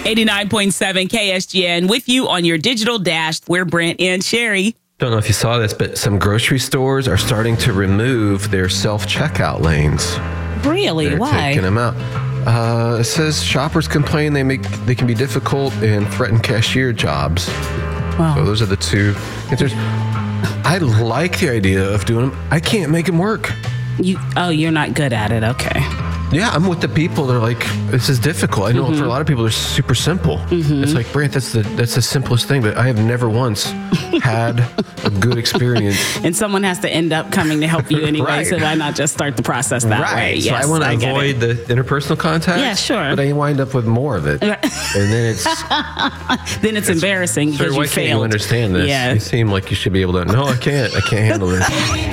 89.7 KSGN with you on your digital dash. We're Brent and Sherry. Don't know if you saw this, but some grocery stores are starting to remove their self-checkout lanes. Really? They're Why? taking them out. It says shoppers complain they can be difficult and threaten cashier jobs. Wow. So those are the two answers. I like the idea of doing them. I can't make them work. You're not good at it. Okay. Yeah, I'm with the people. They're like, this is difficult. I know for a lot of people, it's super simple. It's like, Brant, that's the simplest thing. But I have never once had a good experience. And someone has to end up coming to help you anyway. Right. So why not just start the process that way? So I want to avoid the interpersonal contact. Yeah, sure. But I wind up with more of it. And then it's embarrassing because why you can't you failed. understand this? Yeah. You seem like you should be able to. No, I can't. I can't handle this.